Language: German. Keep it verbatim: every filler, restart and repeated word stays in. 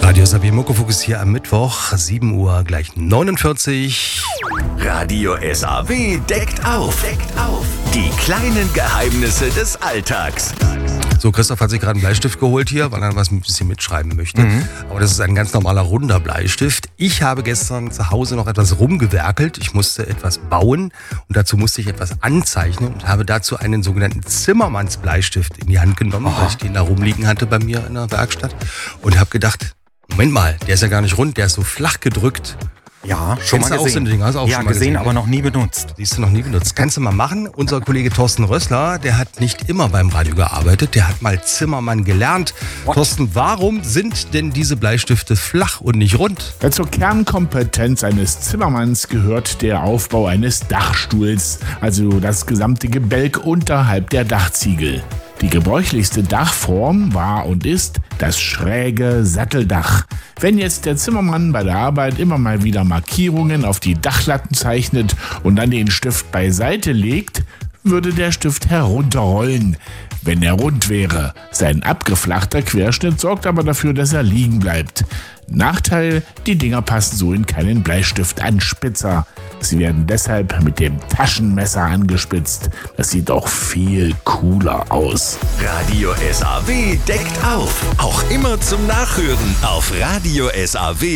Radio S A W Muckefuchs hier am Mittwoch, sieben Uhr gleich neunundvierzig. Radio S A W deckt auf. Deckt auf. Die kleinen Geheimnisse des Alltags. So, Christoph hat sich gerade einen Bleistift geholt hier, weil er was ein bisschen mitschreiben möchte. Mhm. Aber das ist ein ganz normaler runder Bleistift. Ich habe gestern zu Hause noch etwas rumgewerkelt. Ich musste etwas bauen und dazu musste ich etwas anzeichnen und habe dazu einen sogenannten Zimmermanns-Bleistift in die Hand genommen, Aha. weil ich den da rumliegen hatte bei mir in der Werkstatt und habe gedacht, Moment mal, der ist ja gar nicht rund, der ist so flach gedrückt. Ja, schon Kennst mal du auch gesehen. so ein Ding? Hast du auch ja, schon mal gesehen, gesehen, aber ne? noch nie benutzt. Siehst du, noch nie benutzt. Kannst du mal machen. Unser Kollege Thorsten Rössler, der hat nicht immer beim Radio gearbeitet. Der hat mal Zimmermann gelernt. What? Thorsten, warum sind denn diese Bleistifte flach und nicht rund? Ja, zur Kernkompetenz eines Zimmermanns gehört der Aufbau eines Dachstuhls, also das gesamte Gebälk unterhalb der Dachziegel. Die gebräuchlichste Dachform war und ist das schräge Satteldach. Wenn jetzt der Zimmermann bei der Arbeit immer mal wieder Markierungen auf die Dachlatten zeichnet und dann den Stift beiseite legt, würde der Stift herunterrollen, wenn er rund wäre. Sein abgeflachter Querschnitt sorgt aber dafür, dass er liegen bleibt. Nachteil, die Dinger passen so in keinen Bleistiftanspitzer. Sie werden deshalb mit dem Taschenmesser angespitzt. Das sieht doch viel cooler aus. Radio S A W deckt auf. Auch immer zum Nachhören auf Radio S A W